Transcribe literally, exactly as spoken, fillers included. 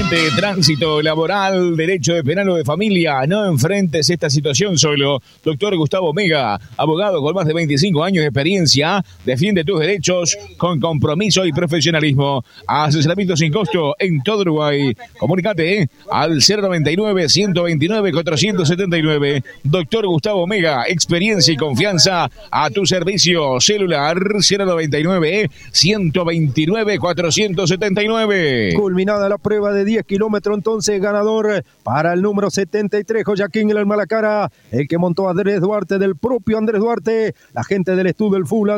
Comunicate, tránsito laboral, derecho de penal o de familia. No enfrentes esta situación solo. Doctor Gustavo Omega, abogado con más de veinticinco años de experiencia, defiende tus derechos con compromiso y profesionalismo. Asesoramiento sin costo en todo Uruguay. Comunicate ¿eh? al cero noventa y nueve, ciento veintinueve, cuatrocientos setenta y nueve. Doctor Gustavo Omega, experiencia y confianza a tu servicio. Celular cero noventa y nueve, ciento veintinueve, cuatrocientos setenta y nueve. Culminada la prueba de diez kilómetros, entonces ganador para el número setenta y tres, Joaquín el Malacara, el que montó a Andrés Duarte, del propio Andrés Duarte, la gente del estudio del Full